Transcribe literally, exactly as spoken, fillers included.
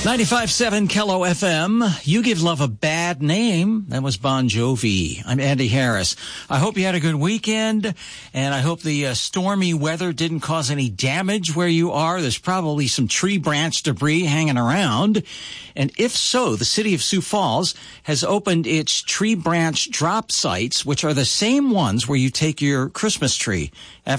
ninety-five point seven Kello F M. You Give Love a Bad Name. That was Bon Jovi. I'm Andy Harris. I hope you had a good weekend, and I hope the uh, stormy weather didn't cause any damage where you are. There's probably some tree branch debris hanging around. And if so, the city of Sioux Falls has opened its tree branch drop sites, which are the same ones where you take your Christmas tree.